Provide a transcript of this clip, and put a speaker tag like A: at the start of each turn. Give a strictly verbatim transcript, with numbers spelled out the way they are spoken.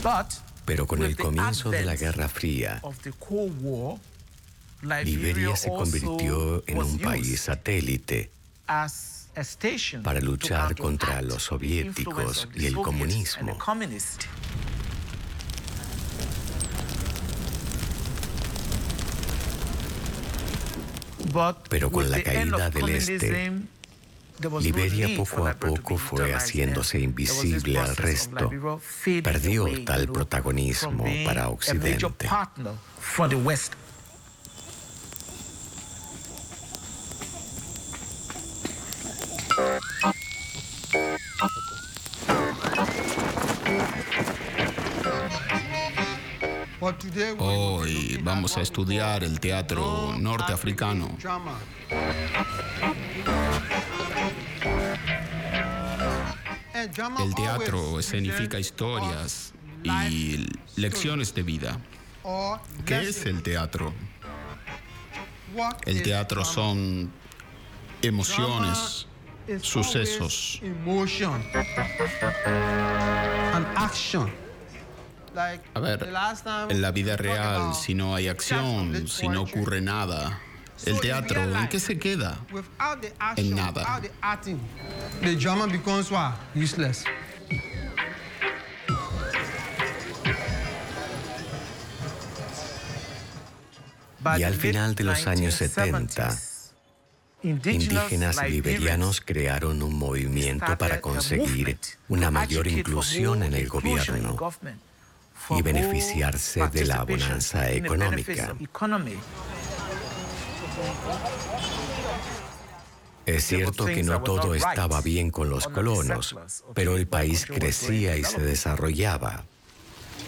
A: Pero con el comienzo de la Guerra Fría, Liberia se convirtió en un país satélite para luchar contra los soviéticos y el comunismo. Pero con la caída del Este, Liberia poco a poco fue haciéndose invisible al resto. Perdió tal protagonismo para Occidente.
B: Hoy vamos a estudiar el teatro norteafricano. El teatro escenifica historias y lecciones de vida. ¿Qué es el teatro? El teatro son emociones, sucesos. A ver, en la vida real, si no hay acción, si no ocurre nada, el teatro, ¿en qué se queda? En nada.
A: Y al final de los años setenta, indígenas liberianos crearon un movimiento para conseguir una mayor inclusión en el gobierno y beneficiarse de la bonanza económica. Es cierto que no todo estaba bien con los colonos, pero el país crecía y se desarrollaba.